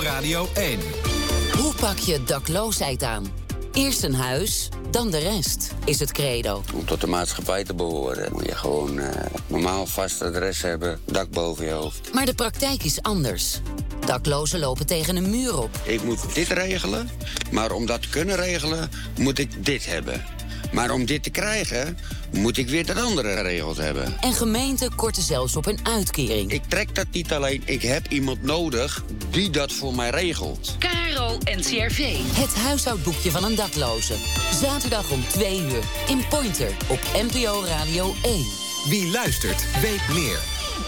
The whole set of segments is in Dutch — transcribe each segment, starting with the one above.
Radio 1. Hoe pak je dakloosheid aan? Eerst een huis, dan de rest, is het credo. Om tot de maatschappij te behoren moet je gewoon normaal vast adres hebben, dak boven je hoofd. Maar de praktijk is anders. Daklozen lopen tegen een muur op. Ik moet dit regelen, maar om dat te kunnen regelen moet ik dit hebben. Maar om dit te krijgen moet ik weer dat andere geregeld hebben. En gemeenten korten zelfs op een uitkering. Ik trek dat niet alleen, ik heb iemand nodig die dat voor mij regelt. KRO NCRV. Het huishoudboekje van een dakloze. Zaterdag om 2 uur in Pointer op NPO Radio 1. Wie luistert, weet meer.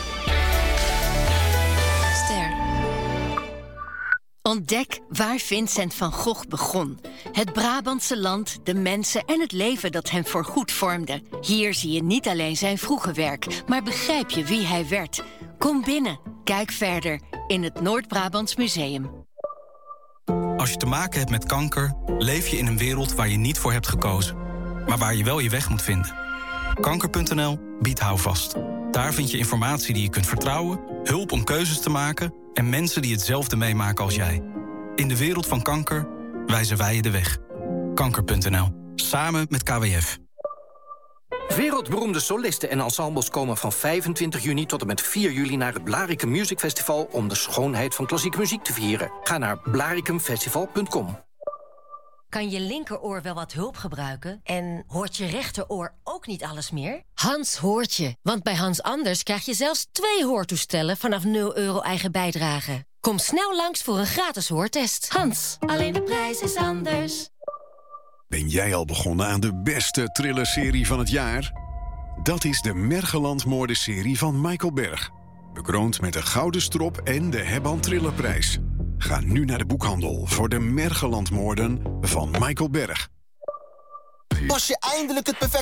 Ontdek waar Vincent van Gogh begon. Het Brabantse land, de mensen en het leven dat hem voorgoed vormde. Hier zie je niet alleen zijn vroege werk, maar begrijp je wie hij werd. Kom binnen, kijk verder in het Noord-Brabants Museum. Als je te maken hebt met kanker, leef je in een wereld waar je niet voor hebt gekozen. Maar waar je wel je weg moet vinden. Kanker.nl biedt houvast. Daar vind je informatie die je kunt vertrouwen, hulp om keuzes te maken en mensen die hetzelfde meemaken als jij. In de wereld van kanker wijzen wij je de weg. Kanker.nl. Samen met KWF. Wereldberoemde solisten en ensembles komen van 25 juni tot en met 4 juli naar het Blaricum Music Festival om de schoonheid van klassieke muziek te vieren. Ga naar blaricumfestival.com. Kan je linkeroor wel wat hulp gebruiken? En hoort je rechteroor ook niet alles meer? Hans hoort je, want bij Hans Anders krijg je zelfs 2 hoortoestellen vanaf €0 eigen bijdrage. Kom snel langs voor een gratis hoortest. Hans, alleen de prijs is anders. Ben jij al begonnen aan de beste thrillerserie van het jaar? Dat is de Mergeland-moordenserie van Michael Berg. Bekroond met de Gouden Strop en de Hebban Thrillerprijs. Ga nu naar de boekhandel voor de Mergeland-moorden van Michael Berg. Pas je eindelijk het perfecte